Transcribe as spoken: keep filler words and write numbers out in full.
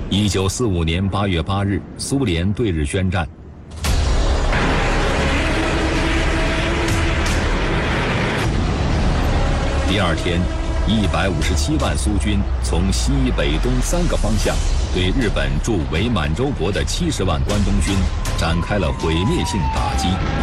一九四五年八月八日，苏联对日宣战。第二天，一百五十七万苏军从西北东三个方向，对日本驻伪满洲国的七十万关东军展开了毁灭性打击。